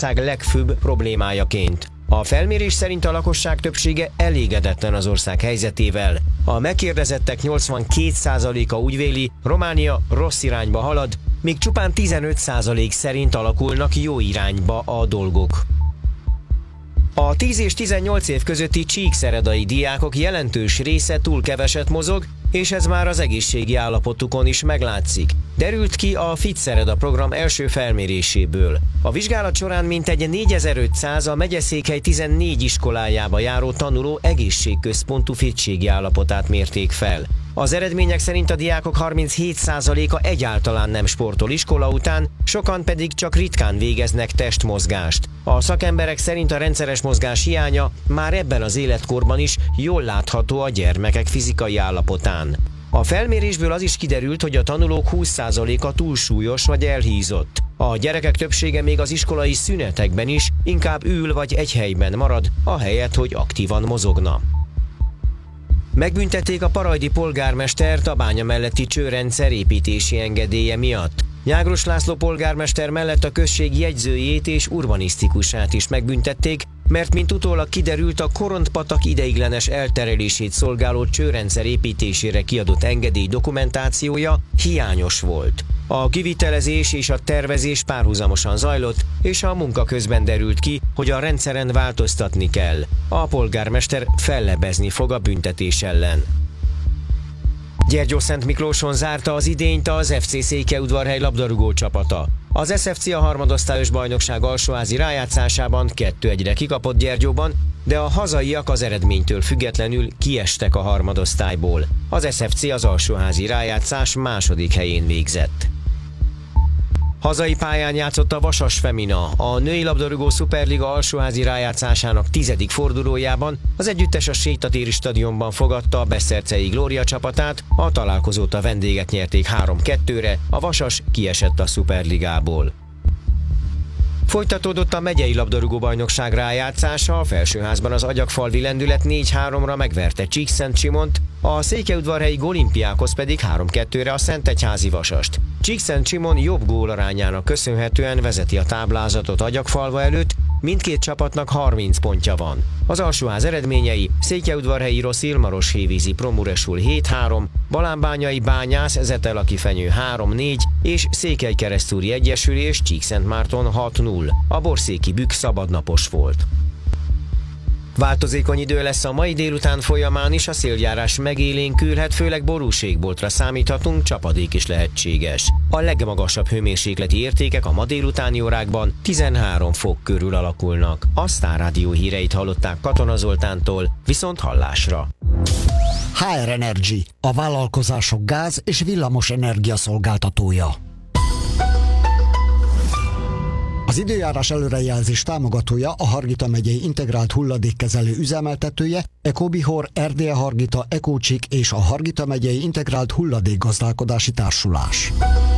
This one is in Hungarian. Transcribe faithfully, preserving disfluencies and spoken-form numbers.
ország legfőbb problémájaként. A felmérés szerint a lakosság többsége elégedetlen az ország helyzetével. A megkérdezettek nyolcvankét százaléka úgy véli, Románia rossz irányba halad, míg csupán tizenöt százalék szerint alakulnak jó irányba a dolgok. A tíz és tizennyolc év közötti csíkszeredai diákok jelentős része túl keveset mozog, és ez már az egészségi állapotukon is meglátszik. Derült ki a FitSereda program első felméréséből. A vizsgálat során mintegy négyezer-ötszáz a megyeszékhely tizennégy iskolájába járó tanuló egészségközpontú fittségi állapotát mérték fel. Az eredmények szerint a diákok harminchét százaléka egyáltalán nem sportol iskola után, sokan pedig csak ritkán végeznek testmozgást. A szakemberek szerint a rendszeres mozgás hiánya már ebben az életkorban is jól látható a gyermekek fizikai állapotán. A felmérésből az is kiderült, hogy a tanulók húsz százaléka túlsúlyos vagy elhízott. A gyerekek többsége még az iskolai szünetekben is inkább ül vagy egy helyben marad, ahelyett, hogy aktívan mozogna. Megbüntették a parajdi polgármestert a bánya melletti csőrendszer építési engedélye miatt. Nyágros László polgármester mellett a község jegyzőjét és urbanisztikusát is megbüntették, mert mint utólag kiderült, a Korontpatak ideiglenes elterelését szolgáló csőrendszer építésére kiadott engedély dokumentációja hiányos volt. A kivitelezés és a tervezés párhuzamosan zajlott, és a munka közben derült ki, hogy a rendszeren változtatni kell. A polgármester fellebezni fog a büntetés ellen. Gyergyószentmiklóson zárta az idényt az ef cé Székelyudvarhely labdarúgó csapata. Az es ef cé a harmadosztályos bajnokság alsóházi rájátszásában kettő egyre kikapott Gyergyóban, de a hazaiak az eredménytől függetlenül kiestek a harmadosztályból. Az es ef cé az alsóházi rájátszás második helyén végzett. Hazai pályán játszott a Vasas Femina a női labdarúgó szuperliga alsóházi rájátszásának tizedik fordulójában. Az együttes a Sétatéri stadionban fogadta a Besztercei Glória csapatát, a találkozót a vendégek nyerték három kettőre, a Vasas kiesett a szuperligából. Folytatódott a megyei labdarúgó-bajnokság rájátszása, a Felsőházban az Agyagfalvi Lendület négy háromra megverte Csíkszentsimont, a Székelyudvarhelyi Olimpiákhoz pedig három kettőre a Szentegyházi Vasast. Csíkszentsimon jobb gólarányának köszönhetően vezeti a táblázatot Agyagfalva előtt, mindkét csapatnak harminc pontja van. Az alsóház eredményei: Székelyudvarhelyi Rosszil Maroshévízi Promuresul hét három, Balánbányai Bányász Zetelaki Fenyő három négy és Székelykeresztúri Egyesülés Csíkszentmárton hat null. A borszéki Bükk szabadnapos volt. Változékony idő lesz a mai délután folyamán is, a széljárás megélénkülhet, főleg borúségboltra számíthatunk, csapadék is lehetséges. A legmagasabb hőmérsékleti értékek a ma délutáni órákban tizenhárom fok körül alakulnak. A Sztár Rádió híreit hallották Katona Zoltántól, viszont hallásra. há er Energy, a vállalkozások gáz- és villamos energia szolgáltatója. Az időjárás előrejelzés támogatója a Hargita megyei integrált hulladékkezelő üzemeltetője, Ecobihor, Erdélye Hargita, Ecócsik és a Hargita megyei integrált hulladékgazdálkodási társulás.